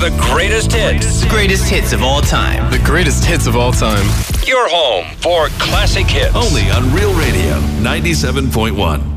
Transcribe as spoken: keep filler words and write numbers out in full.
the greatest hits. The greatest hits of all time. The greatest hits of all time. Your home for classic hits. Only on Real Radio ninety-seven point one.